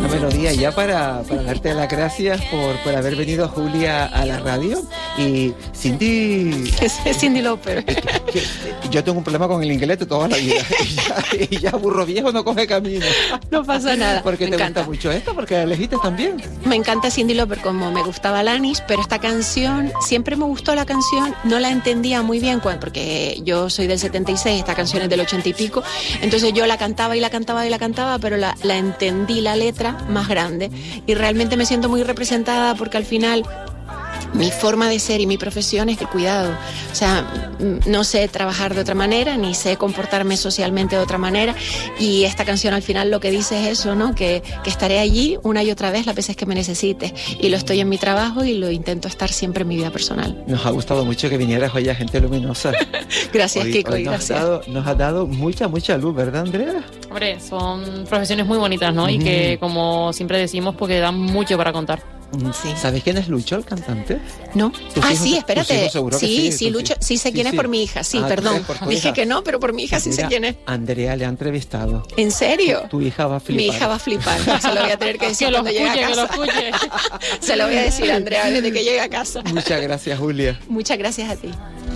melodía ya para darte las gracias por haber venido, Julia, a la radio. Y Cyndi... Es Cyndi Lauper. Yo tengo un problema con el inglés de toda la vida. Y ya burro viejo no coge camino. No pasa nada. ¿Por qué te gusta mucho esto? Porque la elegiste también. Me encanta Cyndi Lauper como me gustaba Alanis, pero esta canción, siempre me gustó la canción, no la entendía muy bien, porque yo soy del 76, esta canción es del 80 y pico, entonces yo la cantaba y la cantaba y la cantaba, pero la entendí la letra más grande y realmente me siento muy representada porque al final mi forma de ser y mi profesión es el cuidado. O sea, no sé trabajar de otra manera, ni sé comportarme socialmente de otra manera. Y esta canción al final lo que dice es eso, ¿no? Que estaré allí una y otra vez las veces que me necesites. Y lo estoy en mi trabajo y lo intento estar siempre en mi vida personal. Nos ha gustado mucho que vinieras hoy a Gente Luminosa. Gracias, Kiko, y gracias. Nos ha dado mucha luz, ¿verdad, Andrea? Hombre, son profesiones muy bonitas, ¿no? Y que, como siempre decimos, porque dan mucho para contar. Sí. ¿Sabes quién es Lucho, el cantante? No. Sí, espérate. Sí, Lucho, sí sé quién es por mi hija. Sí, perdón. Dije que no, pero por mi hija sí sé quién es. Andrea le ha entrevistado. ¿En serio? Tu hija va a flipar. Mi hija va a flipar. Se lo voy a tener que decir cuando llegue a casa. Que lo escuche. Se lo voy a decir a Andrea desde que llegue a casa. Muchas gracias, Julia. Muchas gracias a ti.